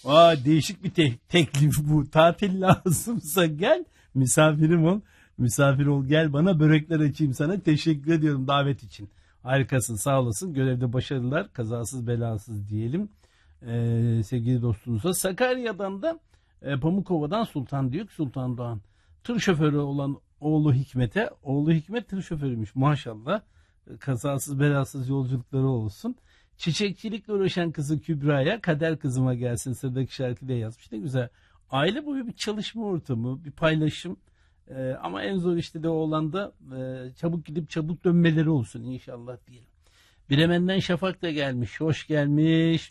Aa, değişik bir teklif bu. Tatil lazımsa gel, misafirim ol. Misafir ol, gel bana börekler açayım sana. Teşekkür ediyorum davet için. Harikasın, sağ olasın. Görevde başarılar, kazasız belasız diyelim. Sevgili dostumuza. Sakarya'dan da Pamukova'dan Sultan diyor ki, Sultan Doğan. Tır şoförü olan oğlu Hikmet'e. Oğlu Hikmet tır şoförüymüş maşallah. Kazasız belasız yolculukları olsun. Çiçekçilikle uğraşan kızı Kübra'ya, kader kızıma gelsin sıradaki şarkıyla yazmış. Ne güzel. Aile boyu bir çalışma ortamı, bir paylaşım. Ama en zor işte de olan da çabuk gidip çabuk dönmeleri olsun inşallah diyelim. Bremen'den Şafak da gelmiş. Hoş gelmiş.